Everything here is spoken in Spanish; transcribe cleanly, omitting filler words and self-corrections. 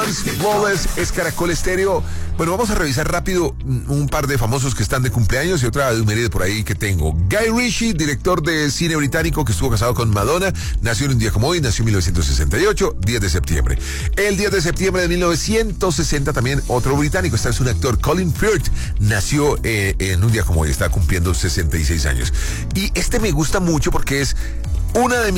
Flawless es Caracol Estéreo. Bueno, vamos a revisar rápido un par de famosos que están de cumpleaños y otra de por ahí que tengo. Guy Ritchie, director de cine británico que estuvo casado con Madonna, nació en un día como hoy, nació en 1968, 10 de septiembre. El 10 de septiembre de 1960 también otro británico, este es un actor, Colin Firth, nació en un día como hoy, está cumpliendo 66 años. Y este me gusta mucho porque es una de